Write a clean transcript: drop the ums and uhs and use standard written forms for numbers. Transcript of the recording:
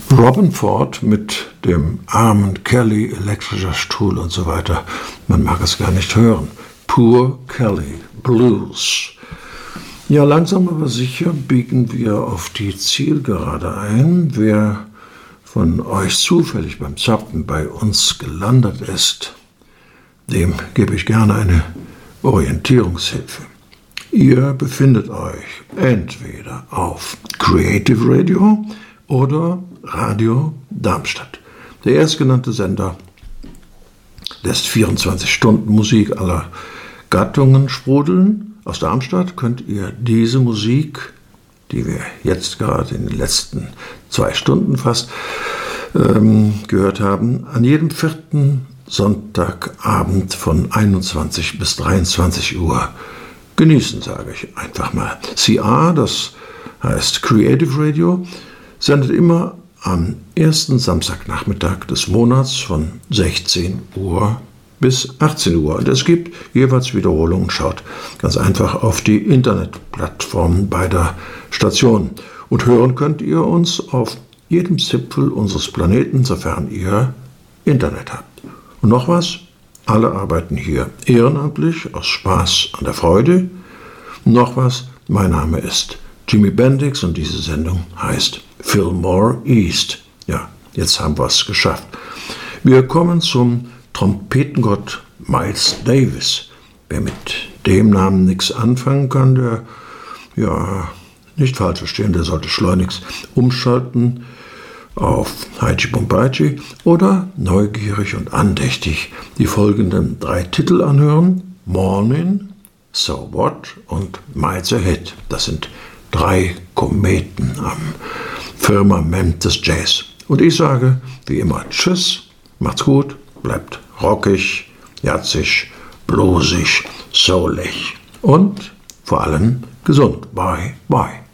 Robin Ford mit dem armen Kelly, elektrischer Stuhl und so weiter. Man mag es gar nicht hören. Poor Kelly, Blues. Ja, langsam aber sicher biegen wir auf die Zielgerade ein. Wer von euch zufällig beim Zappen bei uns gelandet ist, dem gebe ich gerne eine Orientierungshilfe. Ihr befindet euch entweder auf Creative Radio oder Radio Darmstadt. Der erstgenannte Sender lässt 24 Stunden Musik aller Gattungen sprudeln. Aus Darmstadt könnt ihr diese Musik, die wir jetzt gerade in den letzten 2 Stunden fast gehört haben, an jedem 4. Sonntagabend von 21 bis 23 Uhr genießen, sage ich einfach mal. CR, das heißt Creative Radio, sendet immer am ersten Samstagnachmittag des Monats von 16 Uhr bis 18 Uhr. Und es gibt jeweils Wiederholungen. Schaut ganz einfach auf die Internetplattformen beider Stationen. Und hören könnt ihr uns auf jedem Zipfel unseres Planeten, sofern ihr Internet habt. Und noch was, alle arbeiten hier ehrenamtlich, aus Spaß an der Freude. Und noch was, mein Name ist Jimmy Bendix und diese Sendung heißt Fillmore East. Ja, jetzt haben wir es geschafft. Wir kommen zum Trompetengott Miles Davis. Wer mit dem Namen nichts anfangen kann, der, ja, nicht falsch verstehen, der sollte schleunigst umschalten auf Haichi Bumbaichi oder neugierig und andächtig die folgenden 3 Titel anhören: Morning, So What und Miles Ahead. Das sind 3 Kometen am Firmament des Jazz. Und ich sage, wie immer, tschüss, macht's gut, bleibt rockig, jazzig, bluesig, soulig und vor allem gesund. Bye, bye.